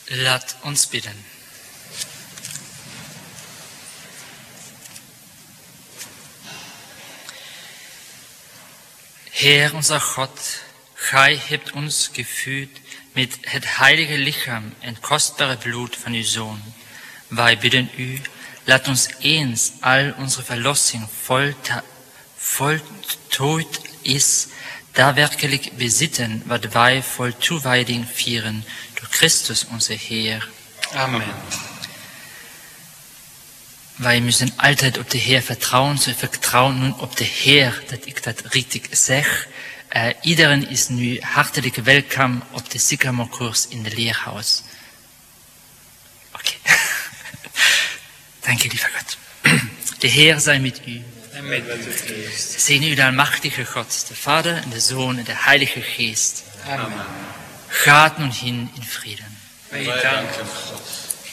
Laat ons bidden. Heer, unser Gott, Gij hebt ons gevoed met het heilige lichaam en kostbare bloed van uw Zoon. Wij bidden u, laat ons eens al onze verlossing voltooid is, daadwerkelijk bezitten wat wij vol toewijding vieren door Christus onze Heer. Amen. Wij müssen altijd op de Heer vertrouwen. Ze vertrouwen nu op de Heer, dat ik dat richtig zeg. Iedereen is nu hartelijk welkom op de Sycamore-koers in de leerhuis. Oké. Dank je, lieve God. De Heer zij met u. En met uw geest. Zegen u de almachtige God, de Vader en de Zoon en de Heilige Geest. Amen. Gaat nun hin in Frieden. Wij danken God.